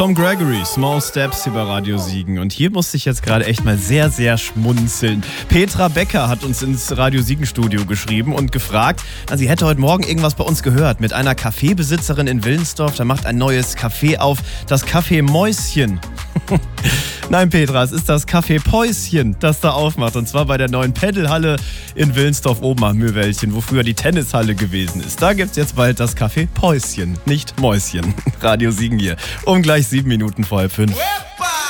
Tom Gregory, Small Steps hier bei Radio Siegen. Und hier musste ich jetzt gerade echt mal sehr, sehr schmunzeln. Petra Becker hat uns ins Radio Siegen Studio geschrieben und gefragt, sie hätte heute Morgen irgendwas bei uns gehört mit einer Kaffeebesitzerin in Willensdorf. Da macht ein neues Café auf, das Café Mäuschen. Nein, Petra, es ist das Café Päuschen, das da aufmacht. Und zwar bei der neuen Pedalhalle in Willensdorf oben am Mühlwäldchen, wo früher die Tennishalle gewesen ist. Da gibt's jetzt bald das Café Päuschen, nicht Mäuschen. Radio Siegen hier. Um gleich 7 Minuten vor 5.